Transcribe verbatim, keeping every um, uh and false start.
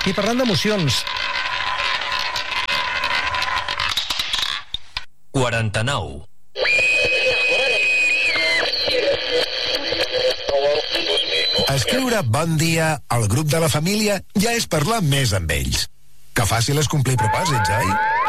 I parlant d'emocions... quaranta-nou. Escriure bon dia al grup de la família ja és parlar més amb ells. Que fàcil és complir propòsits, oi?